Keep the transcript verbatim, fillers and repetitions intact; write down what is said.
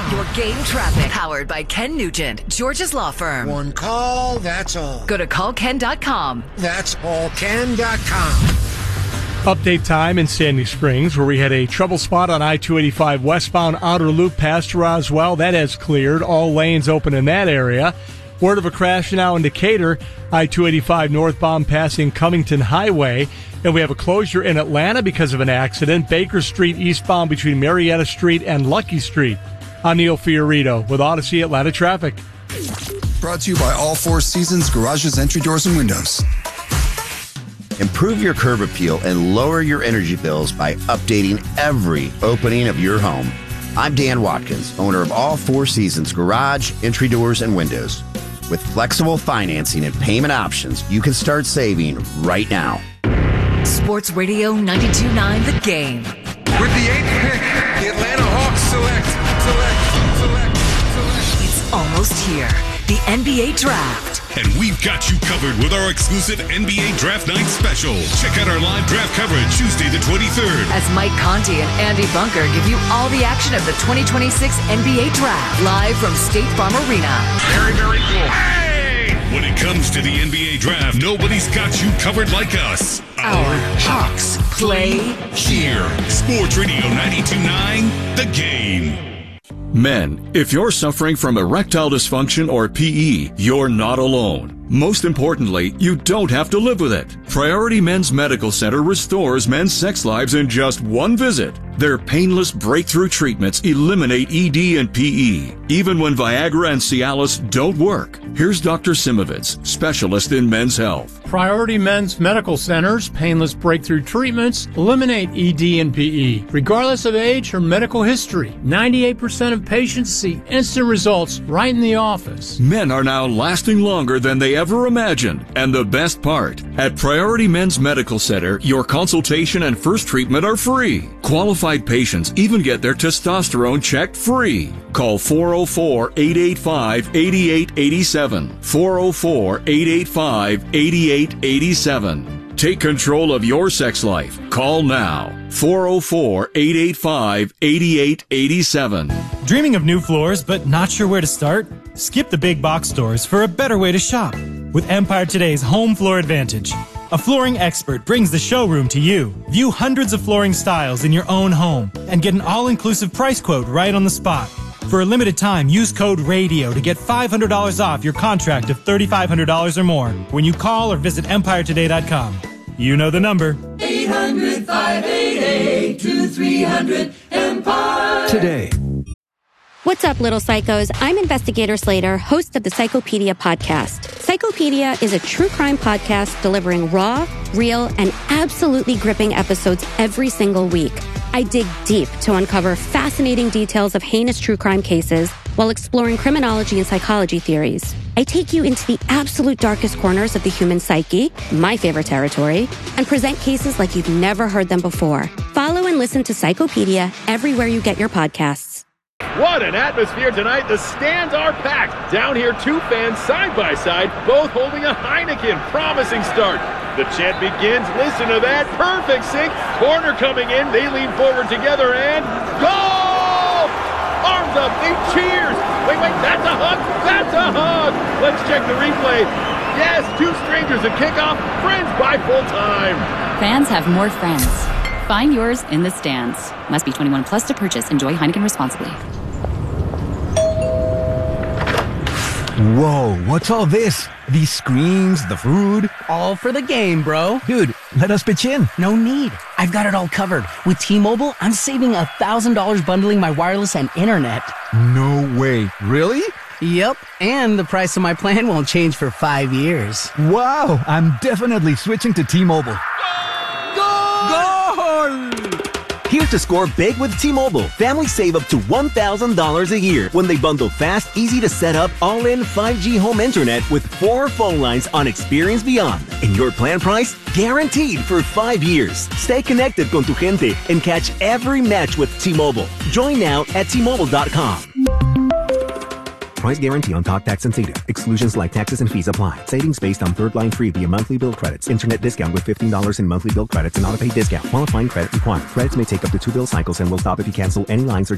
Your game traffic, powered by Ken Nugent, George's law firm. One call, that's all. Go to call ken dot com. That's all ken dot com. Update time in Sandy Springs, where we had a trouble spot on I two eighty-five westbound outer loop past Roswell. That has cleared. All lanes open in that area. Word of a crash now in Decatur, I two eighty-five northbound passing Cummington Highway. And we have a closure in Atlanta because of an accident. Baker Street eastbound between Marietta Street and Lucky Street. I'm Neil Fiorito with Odyssey Atlanta Traffic. Brought to you by All Four Seasons Garages, Entry Doors, and Windows. Improve your curb appeal and lower your energy bills by updating every opening of your home. I'm Dan Watkins, owner of All Four Seasons Garage, Entry Doors, and Windows. With flexible financing and payment options, you can start saving right now. Sports Radio ninety-two point nine The Game. With the eighth pick, the Atlanta Hawks select, select, select, select. It's almost here. The N B A Draft. And we've got you covered with our exclusive N B A Draft Night special. Check out our live draft coverage Tuesday the twenty-third. As Mike Conti and Andy Bunker give you all the action of the twenty twenty-six N B A Draft. Live from State Farm Arena. Very, very cool. Hey! When it comes to the N B A Draft, nobody's got you covered like us. Our Hawks play here. Sports Radio ninety-two point nine The Game. Men, if you're suffering from erectile dysfunction or P E, you're not alone. Most importantly, you don't have to live with it. Priority Men's Medical Center restores men's sex lives in just one visit. Their painless breakthrough treatments eliminate E D and P E, even when Viagra and Cialis don't work. Here's Doctor Simovitz, specialist in men's health. Priority Men's Medical Center's painless breakthrough treatments eliminate E D and P E, regardless of age or medical history. ninety-eight percent of patients see instant results right in the office. Men are now lasting longer than they ever imagined. And the best part, at Priority Men's Medical Center, your consultation and first treatment are free. Qualified patients even get their testosterone checked free. Call four oh four, eight eight five, eight eight eight seven. four oh four, eight eight five, eight eight eight seven. Take control of your sex life. Call now. four oh four, eight eight five, eight eight eight seven. Dreaming of new floors but not sure where to start? Skip the big box stores for a better way to shop with Empire Today's Home Floor Advantage. A flooring expert brings the showroom to you. View hundreds of flooring styles in your own home and get an all-inclusive price quote right on the spot. For a limited time, use code RADIO to get five hundred dollars off your contract of three thousand five hundred dollars or more when you call or visit empire today dot com. You know the number. eight hundred, five eight eight, two three hundred, Empire. Today. What's up, little psychos? I'm Investigator Slater, host of the Psychopedia podcast. Psychopedia is a true crime podcast delivering raw, real, and absolutely gripping episodes every single week. I dig deep to uncover fascinating details of heinous true crime cases while exploring criminology and psychology theories. I take you into the absolute darkest corners of the human psyche, my favorite territory, and present cases like you've never heard them before. Follow and listen to Psychopedia everywhere you get your podcasts. What an atmosphere tonight. The stands are packed. Down here, two fans side by side, both holding a Heineken. Promising start. The chant begins. Listen to that. Perfect sync. Corner coming in. They lean forward together and goal! Arms up. They cheers. Wait, wait. That's a hug. That's a hug. Let's check the replay. Yes, two strangers at kickoff. Friends by full time. Fans have more friends. Find yours in the stands. Must be twenty-one plus to purchase. Enjoy Heineken responsibly. Whoa, what's all this? These screens, the food? All for the game, bro. Dude, let us pitch in. No need. I've got it all covered. With T-Mobile, I'm saving one thousand dollars bundling my wireless and internet. No way. Really? Yep, and the price of my plan won't change for five years. Wow, I'm definitely switching to T-Mobile. Here's to score big with T-Mobile. Families save up to one thousand dollars a year when they bundle fast, easy to set up, all-in five G home internet with four phone lines on Experience Beyond. And your plan price? Guaranteed for five years. Stay connected con tu gente and catch every match with T-Mobile. Join now at T Mobile dot com. Price guarantee on talk, tax, and data. Exclusions like taxes and fees apply. Savings based on third line free via monthly bill credits. Internet discount with fifteen dollars in monthly bill credits and auto-pay discount. Qualifying credit required. Credits may take up to two bill cycles and will stop if you cancel any lines or